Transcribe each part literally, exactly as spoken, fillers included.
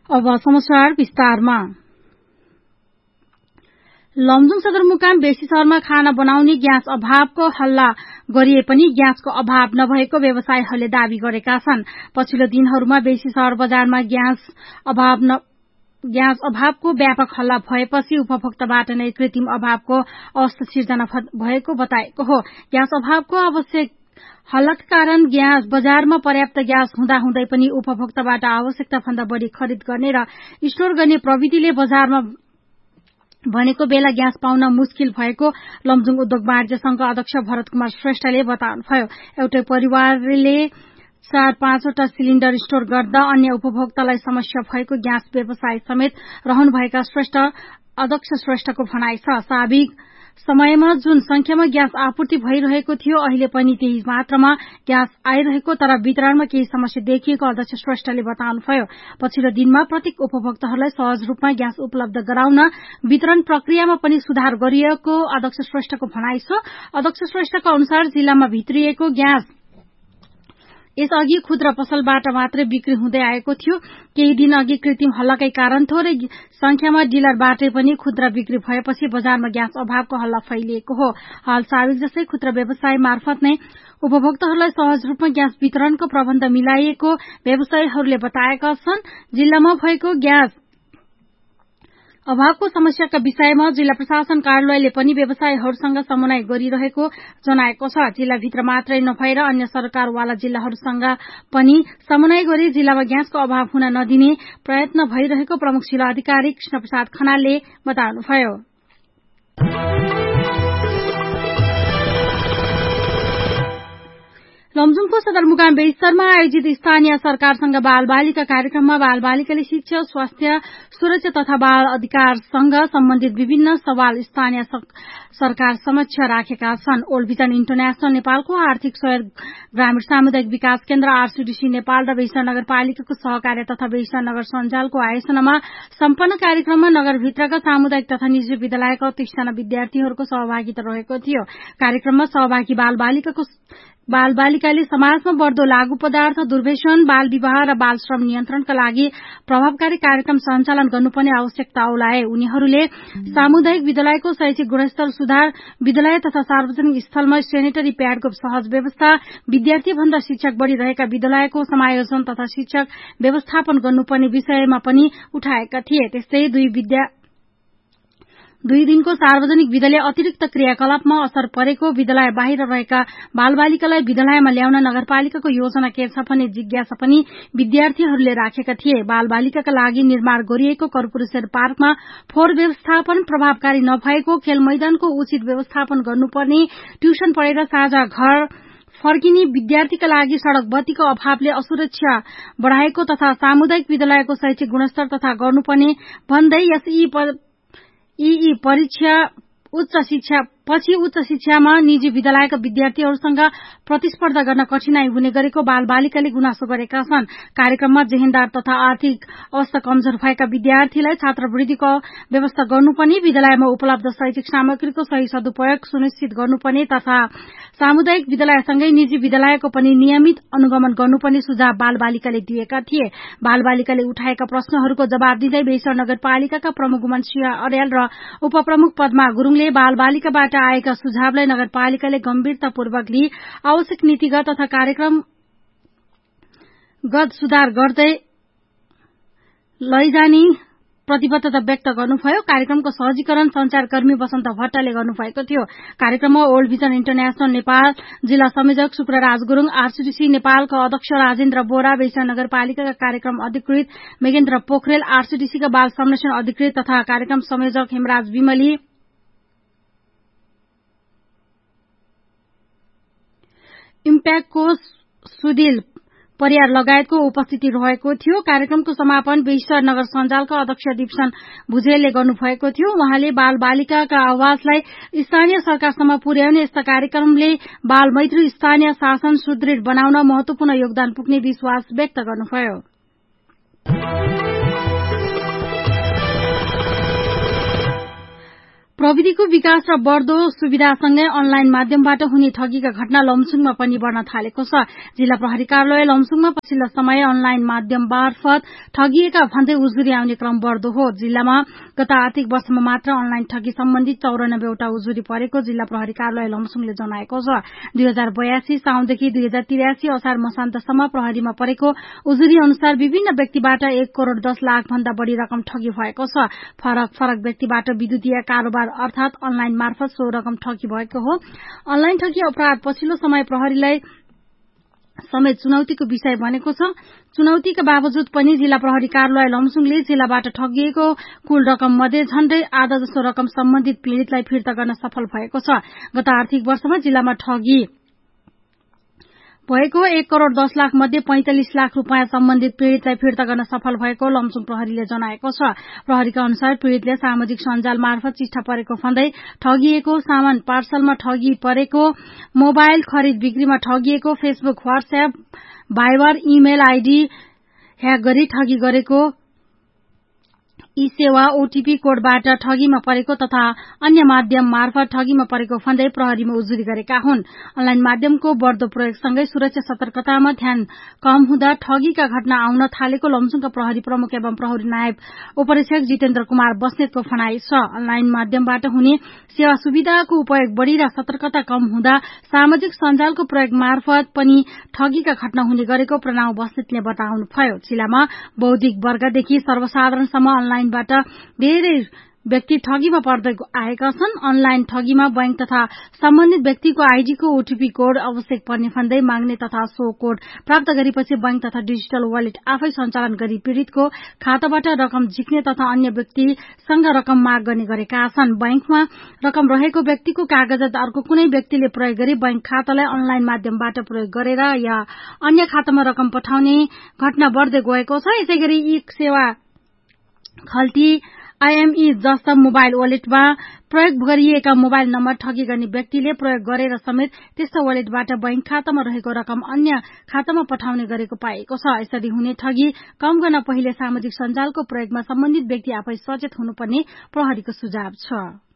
अब समाचार विस्तारमा। लमजुङ सदरमुकाम बेसी शहरमा खाना बनाउने ग्यास अभावको हल्ला गरिए पनि ग्यासको अभाव नभएको व्यवसायीहरूले दावी गरेका छन्। पछिल्लो दिनहरूमा बेसी शहर बजारमा ग्यास अभाव न ग्यास अभावको व्यापक हल्ला भएपछि उपभोक्ताबाट नै कृत्रिम अभावको अवस्था सिर्जना भएको बताएको हो। ग्यास अभावको आवश्यक हल्लाका कारण ग्यास बजारमा पर्याप्त ग्यास हुँदाहुँदै पनि उपभोक्ताबाट आवश्यकता भन्दा बढ़ी खरिद गर्ने र स्टोर गर्ने प्रविधिले बजारमा भनेको बेला ग्यास पाउन मुस्किल भएको लमजुङ उद्योग वाणिज्य संघ अध्यक्ष भरत कुमार श्रेष्ठले बताउनुभयो। एउटै परिवारले चार पाँचवटा सिलिण्डर स्टोर गर्दा अन्य उपभोक्तालाई समस्या भएको ग्यास व्यवसाय समेत रहनुभएका श्रेष्ठ अध्यक्ष श्रेष्ठको भनाइ छ। स्वाभाविक समयमा जुन संख्यामा ग्यास आपूर्ति भइरहेको थियो अहिले पनि त्यही मात्रामा ग्यास आइरहेको तर वितरणमा केही समस्या देखिएको अध्यक्ष श्रेष्ठले बताउनुभयो। पछिल्लो दिनमा प्रत्येक उपभोक्ताहरूलाई सहज रूपमा ग्यास उपलब्ध गराउन वितरण प्रक्रियामा पनि सुधार गरिएको अध्यक्ष श्रेष्ठको भनाइ छ। अध्यक्ष श्रेष्ठका अनुसार जिल्लामा भित्रिएको ग्यास यसअघि खुद्रा पसलबाट मात्रै बिक्री हुँदै आएको थियो। केही दिन अघि कृत्रिम हल्लाकै कारण थोरै संख्यामा डिलरबाटै पनि खुद्रा बिक्री भएपछि बजारमा ग्यास अभावको हल्ला फैलिएको हो। हाल स्वाभाविक जस्तै खुद्रा व्यवसाय मार्फत नै उपभोक्ताहरूलाई सहज रूपमा ग्यास वितरणको प्रबन्ध मिलाइएको व्यवसायीहरूले बताएका छन्। जिल्लामा भएको ग्यास अभावको समस्याका विषयमा जिल्ला प्रशासन कार्यालयले पनि व्यवसायीहरूसँग समन्वय गरिरहेको जनाएको छ। जिल्लाभित्र मात्रै नभएर अन्य सरकारवाला जिल्लाहरूसँग पनि समन्वय गरी जिल्लामा ग्यासको अभाव हुन नदिने प्रयत्न भइरहेको प्रमुख जिल्ला अधिकारी कृष्णप्रसाद खनालले बताउनुभयो। लमजुङको सदरमुकाम बेसीशहरमा आयोजित स्थानीय सरकारसँग बाल बालिका कार्यक्रममा बाल बालिकाले शिक्षा स्वास्थ्य सुरक्षा तथा बाल अधिकारसँग सम्बन्धित विभिन्न सवाल स्थानीय सरकार समक्ष राखेका छन्। ओल्ड भिजन इन्टरनेशनल नेपालको आर्थिक सहयोग ग्रामीण सामुदायिक विकास केन्द्र आरसीडीसी नेपाल र बेसीशहर नगरपालिकाको सहकार्य तथा बेसीशहर नगर सञ्जालको आयोजनामा सम्पन्न कार्यक्रममा नगरभित्रका सामुदायिक तथा निजी विद्यालयका तीसजना विद्यार्थीहरूको सहभागिता रहेको थियो। कार्यक्रममा सहभागी बाल बालिकाको बाल बालिकाले समाजमा बढ़दो लागू पदार्थ दुर्व्यसन बाल विवाह र बाल श्रम नियन्त्रणका लागि प्रभावकारी कार्यक्रम सञ्चालन गर्नुपर्ने आवश्यकता औलाए। उनीहरूले सामुदायिक विद्यालयको शैक्षिक गुणस्तर सुधार विद्यालय तथा सार्वजनिक स्थलमा सेनेटरी प्याडको सहज व्यवस्था विद्यार्थी भन्दा शिक्षक बढ़िरहेका विद्यालयको समायोजन तथा शिक्षक व्यवस्थापन गर्नुपर्ने विषयमा पनि उठाएका थिए। त्यस्तै दुई विद्या दुई दिनको सार्वजनिक विद्यालय अतिरिक्त क्रियाकलापमा असर परेको विद्यालय बाहिर रहेका बाल बालिकालाई विद्यालयमा ल्याउन नगरपालिकाको योजना के छ भन्ने जिज्ञासा पनि विद्यार्थीहरूले राखेका थिए। बाल बालिकाका लागि निर्माण गरिएको कर्पूरेश्वर पार्कमा फोहोर व्यवस्थापन प्रभावकारी नभएको खेल मैदानको उचित व्यवस्थापन गर्नुपर्ने ट्युसन पढेर साझा घर फर्किने विद्यार्थीका लागि सड़क बत्तीको अभावले असुरक्षा बढ़ाएको तथा सामुदायिक विद्यालयको शैक्षिक गुणस्तर तथा गर्नुपर्ने भन्दै यस यी परीक्षा उच्च शिक्षा पछि उच्च शिक्षामा निजी विद्यालयका विद्यार्थीहरूसँग प्रतिस्पर्धा गर्न कठिनाई हुने गरेको बाल बालिकाले गुनासो गरेका छन्। कार्यक्रममा जेहेन्दार तथा आर्थिक अवस्था कमजोर भएका विद्यार्थीलाई छात्रवृत्तिको व्यवस्था गर्नुपर्ने विद्यालयमा उपलब्ध शैक्षिक सामग्रीको सही सदुपयोग सुनिश्चित गर्नुपर्ने तथा सामुदायिक विद्यालयसँगै निजी विद्यालयको पनि नियमित अनुगमन गर्नुपर्ने सुझाव बाल बालिकाले दिएका थिए। बाल बालिकाले उठाएका प्रश्नहरूको जवाब दिँदै बेसीशहर नगरपालिकाका प्रमुख गुमान सिंह अर्याल र उपप्रमुख पद्मा गुरूङले बाल बालिकाबाट आएका सुझावलाई नगरपालिकाले गम्भीरतापूर्वक लिई आवश्यक नीतिगत तथा कार्यक्रमगत सुधार गर्दै लैजाने प्रतिबद्धता व्यक्त गर्नुभयो। कार्यक्रमको सहजीकरण संचारकर्मी वसन्त भट्टले गर्नुभएको थियो। कार्यक्रममा ओल्ड भिजन इन्टरनेशनल नेपाल जिल्ला संयोजक शुक्रराज गुरूङ आरसीडीसी नेपालका अध्यक्ष राजेन्द्र बोरा बेसीशहर नगरपालिकाका कार्यक्रम अधिकृत मेघेन्द्र पोखरेल आरसीडीसीका बाल संरक्षण अधिकृत तथा कार्यक्रम संयोजक हेमराज विमली इम्प्याक्टको सुदिल परियार लगायतको उपस्थिति रहेको थियो। कार्यक्रमको समापन बेसीशहर नगर सञ्जालका अध्यक्ष दीपसन भुजेलले गर्नुभएको थियो। उहाँले बाल बालिकाका आवाजलाई स्थानीय सरकारसम्म पुर्याउने यस्ता कार्यक्रमले बाल मैत्री स्थानीय शासन सुदृढ़ बनाउन महत्वपूर्ण योगदान पुग्ने विश्वास व्यक्त गर्नुभयो। प्रविधिको विकास र बढ्दो सुविधासँगै अनलाइन माध्यमबाट हुने ठगीका घटना लमजुङमा पनि बढ़न थालेको छ। जिल्ला प्रहरी कार्यालय लमजुङमा पछिल्लो समय अनलाइन माध्यम मार्फत ठगिएका भन्दै उजुरी आउने क्रम बढ़दो हो। जिल्लामा गत आर्थिक वर्षमा मात्र अनलाइन ठगी सम्बन्धी चौरानब्बेवटा उजुरी परेको जिल्ला प्रहरी कार्यालय लमजुङले जनाएको छ। दुई हजार बयासी साउनदेखि दुई हजार त्रियासी असार मसान्तसम्म प्रहरीमा परेको उजुरी अनुसार विभिन्न व्यक्तिबाट एक करोड़ दस लाख भन्दा बढ़ी रकम ठगी भएको छ। फरक फरक व्यक्तिबाट विद्युतीय कारोबार अर्थात अनलाइन मार्फत सो रकम ठगी भएको हो। अनलाइन ठगी अपराध पछिल्लो समय प्रहरीलाई समेत चुनौतीको विषय बनेको छ। चुनौतीका बावजुद पनि जिल्ला प्रहरी कार्यालय लमजुङले जिल्लाबाट ठगिएको कुल रकम मध्ये झण्डै आधा जसो रकम सम्बन्धित पीड़ितलाई फिर्ता गर्न सफल भएको छ। गत आर्थिक वर्षमा जिल्लामा ठगी भएको एक करोड़ दस लाख मध्ये पैंतालिस लाख रूपियाँ सम्बन्धित पीड़ितलाई फिर्ता गर्न सफल भएको लमजुङ प्रहरीले जनाएको छ। प्रहरीका अनुसार पीड़ितले सामाजिक सञ्जाल मार्फत चिठा परेको भन्दै ठगिएको, सामान पार्सलमा ठगी परेको, मोबाइल खरिद बिक्रीमा ठगिएको, Facebook, WhatsApp, Viber, email ID hack गरी ठगी गरेको, ई सेवा ओटीपी कोडबाट ठगीमा परेको तथा अन्य माध्यम मार्फत ठगीमा परेको भन्दै प्रहरीमा उजुरी गरेका हुन्। अनलाइन माध्यमको बढ़दो प्रयोगसँगै सुरक्षा सतर्कतामा ध्यान कम हुँदा ठगीका घटना आउन थालेको लमजुङका प्रहरी प्रमुख एवं प्रहरी नायब उपरीक्षक जितेन्द्र कुमार बस्नेतको भनाई छ। अनलाइन माध्यमबाट हुने सेवा सुविधाको उपयोग बढ़ी र सतर्कता कम हुँदा सामाजिक सञ्जालको प्रयोग मार्फत पनि ठगीका घटना हुने गरेको प्रणव बस्नेतले बताउनुभयो। जिल्लामा बौद्धिक वर्गदेखि सर्वसाधारणसम्म अनलाइन बाट धेरै व्यक्ति ठगीमा पर्दै आएका छन्। अनलाइन ठगीमा बैंक तथा सम्बन्धित व्यक्तिको आईडीको ओटीपी कोड आवश्यक पर्ने भन्दै माग्ने तथा सो कोड प्राप्त गरेपछि बैंक तथा डिजिटल वालेट आफै सञ्चालन गरी पीड़ितको खाताबाट रकम झिक्ने तथा अन्य व्यक्तिसँग रकम माग गर्ने गरेका छन्। बैंकमा रकम रहेको व्यक्तिको कागजात अर्को कुनै व्यक्तिले प्रयोग गरी बैंक खातालाई अनलाइन माध्यमबाट प्रयोग गरेर या अन्य खातामा रकम पठाउने घटना बढ़दै गएको छ। यसैगरी यी सेवा खल्ती आईएमई जस्ता मोबाइल वालेटमा प्रयोग गरिएका मोबाइल नम्बर ठगी गर्ने व्यक्तिले प्रयोग गरेर समेत त्यस्तो वालेटबाट बैंक खातामा रहेको रकम अन्य खातामा पठाउने गरेको पाएको छ। यसरी हुने ठगी कम गर्न पहिले सामाजिक सञ्जालको प्रयोगमा सम्बन्धित व्यक्ति आफै सचेत हुनुपर्ने प्रहरीको सुझाव छ।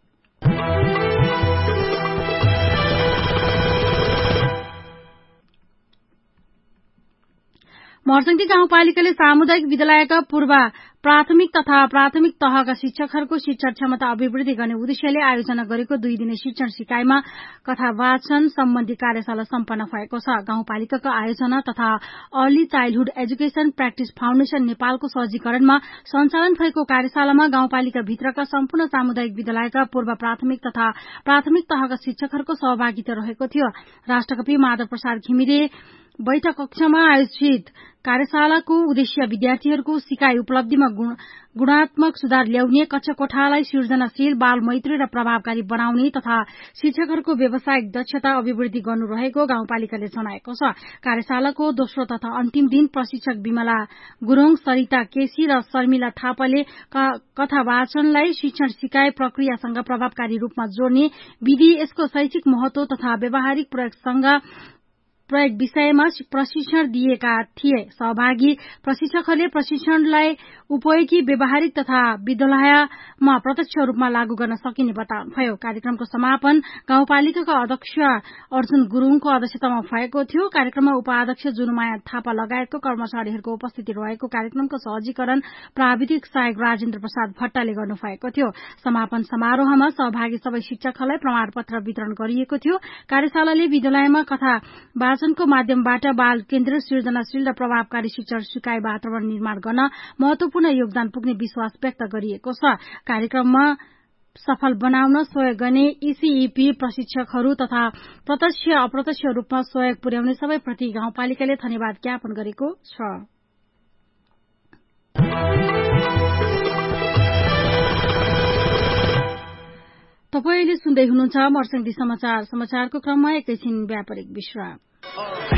मर्सङ्गी गाउँपालिकाले सामुदायिक विद्यालयका पूर्व प्राथमिक तथा प्राथमिक तहका शिक्षकहरूको शिक्षण क्षमता अभिवृद्धि गर्ने उद्देश्यले आयोजना गरेको दुई दिने शिक्षण सिकाइमा कथा वाचन सम्बन्धी कार्यशाला सम्पन्न भएको छ। गाउँपालिकाको आयोजना तथा early childhood education practice foundation नेपालको सहजीकरणमा सञ्चालन भएको कार्यशालामा गाउँपालिका भित्रका सम्पूर्ण सामुदायिक विद्यालयका पूर्व प्राथमिक तथा प्राथमिक तहका शिक्षकहरूको सहभागिता रहेको थियो। राष्ट्रकवि माधव प्रसाद घिमिरे बैठक कक्षमा आयोजित कार्यशालाको उद्देश्य विद्यार्थीहरूको सिकाइ उपलब्धिमा गुणात्मक सुधार ल्याउने, कक्षा कोठालाई सृजनाशील, बाल मैत्री र प्रभावकारी बनाउने तथा शिक्षकहरूको व्यावसायिक दक्षता अभिवृद्धि गर्नु रहेको गाउँपालिकाले जनाएको छ। कार्यशालाको दोस्रो तथा अन्तिम दिन प्रशिक्षक विमला गुरूङ, सरिता केसी र शर्मिला थापाले कथा वाचनलाई शिक्षण सिकाइ प्रक्रियासँग प्रभावकारी रूपमा जोड्ने विधि, यसको शैक्षिक महत्व तथा व्यावहारिक प्रयोगसँग प्रयोग विषयमा प्रशिक्षण दिएका थिए। सहभागी प्रशिक्षकहरूले प्रशिक्षणलाई उपयोगी, व्यावहारिक तथा विद्यालयमा प्रत्यक्ष रूपमा लागू गर्न सकिने बताउनुभयो। कार्यक्रमको समापन गाउँपालिकाका अध्यक्ष अर्जुन गुरूङको अध्यक्षतामा भएको थियो। कार्यक्रममा उपाध्यक्ष जुनुमाया थापा लगायतको कर्मचारीहरूको उपस्थिति रहेको कार्यक्रमको सहजीकरण प्राविधिक सहायक राजेन्द्र प्रसाद भट्टले गर्नुभएको थियो। समापन समारोहमा सहभागी सबै शिक्षकहरूलाई प्रमाणपत्र वितरण गरिएको थियो। कार्यशालाले विद्यालयमा कथा वाचनको माध्यमबाट बाल केन्द्रित, सृजनाशील र प्रभावकारी शिक्षण सिकाइ वातावरण निर्माण गर्न महत्वपूर्ण योगदान पुग्ने विश्वास व्यक्त गरिएको छ। कार्यक्रममा सफल बनाउन सहयोग गर्ने ईसीईपी प्रशिक्षकहरू तथा प्रत्यक्ष अप्रत्यक्ष रूपमा सहयोग पुर्याउने सबैप्रति गाउँपालिकाले धन्यवाद ज्ञापन गरेको छ। तपाईले सुन्दै हुनुहुन्छ मर्सङ्गी समाचार। समाचारको क्रममा एकैछिन व्यापारिक विश्राम।